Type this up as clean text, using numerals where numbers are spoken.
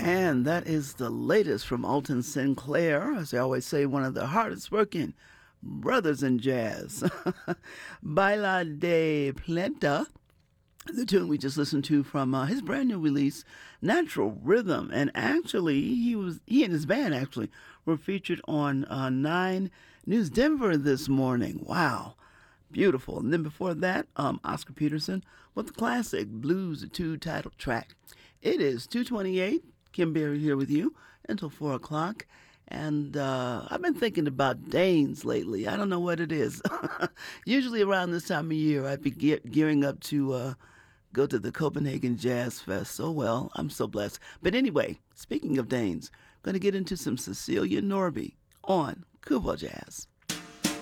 And that is the latest from Alton Sinclair, as I always say, one of the hardest working brothers in jazz. Baila de Planta, the tune we just listened to from his brand new release, Natural Rhythm. And actually, he and his band actually were featured on 9 News Denver this morning. Wow. Beautiful. And then before that, Oscar Peterson with the classic Blues 2 title track. It is 2:28. Kim Berry here with you until 4 o'clock. And I've been thinking about Danes lately. I don't know what it is. Usually around this time of year, I'd be gearing up to go to the Copenhagen Jazz Fest. Oh, well, I'm so blessed. But anyway, speaking of Danes, I'm going to get into some Cecilia Norby on Kubo Jazz.